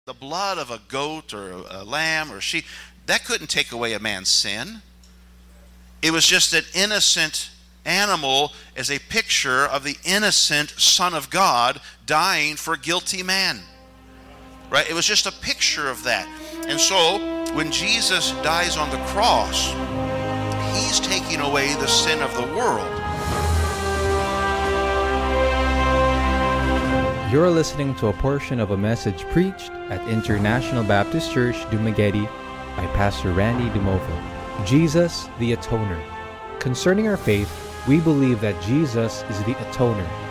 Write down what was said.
The blood of a goat or a lamb or a sheep, that couldn't take away a man's sin. It was just an innocent animal as a picture of the innocent Son of God dying for guilty man. Right? It was just a picture of that. And so, when Jesus dies on the cross, he's taking away the sin of the world. You're listening to a portion of a message preached at International Baptist Church, Dumaguete by Pastor Randy Dumovo. Jesus, the Atoner. Concerning our faith, we believe that Jesus is the Atoner,